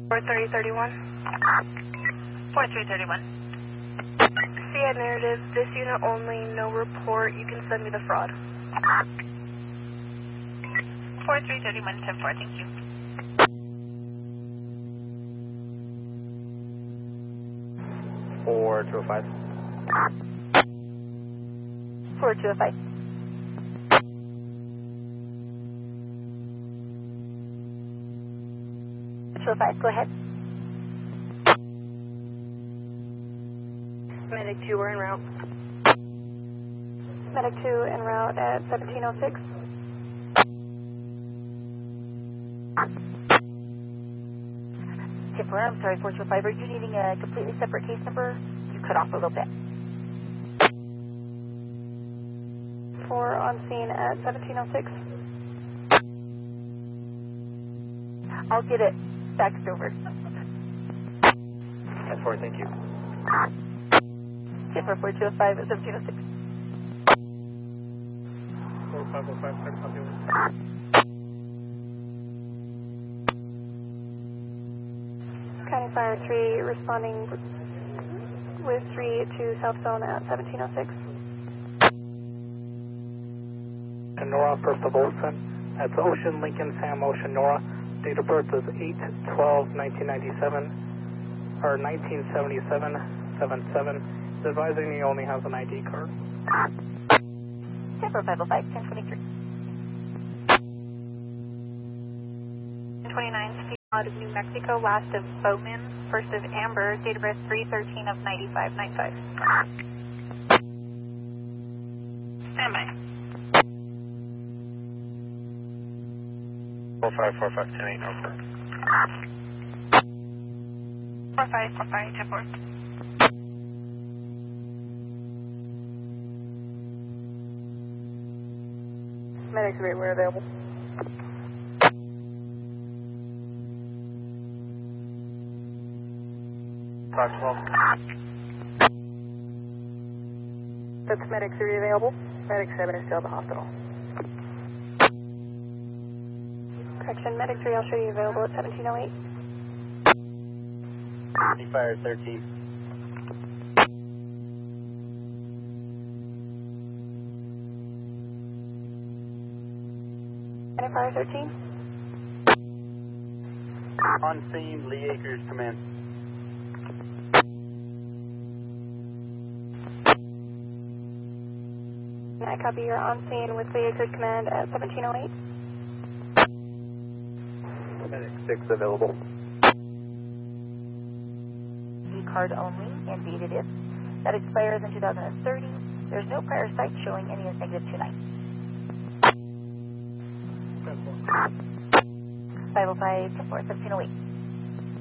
4331. 4331. CN narrative, this unit only, no report. You can send me the fraud. 4331, 10-4, thank you. Four 205. 4205. Go ahead. Medic 2, we're en route. Medic 2 en route at 1706. Tipper, I'm sorry, 425. Are you needing a completely separate case number? You cut off a little bit. 4 on scene at 1706. I'll get it faxed over. 10-4, thank you. Tipper, 4205 at 1706. 4505, try to copy over. County Fire 3 responding with 3 to South Zone at 1706. And Nora, first of Olsen. That's Ocean Lincoln Sam Ocean Nora. Date of birth is 8/12/1997 or 1977/77. It's advising he only has an ID card. Tipper, 505, 1023. 29, Steve out of New Mexico, last of Bowman, first of Amber, date of birth 3/13/9595. Stand by. 4545, 10-8, over. 4545, 10-4. Medic 3, we're available. Talk 12. That's Medic 3 available. Medic 7 is still at the hospital. Correction, Medic 3, I'll show you available at 1708. Fire 13. County Fire 13. On scene, Lee Acres, command. I copy your on scene with Lee Acres Command at 1708. Medic 6 available. E-card only, and dated is. That expires in 2030. There's no prior site showing any as negative 29. 505, 10-4, 1708.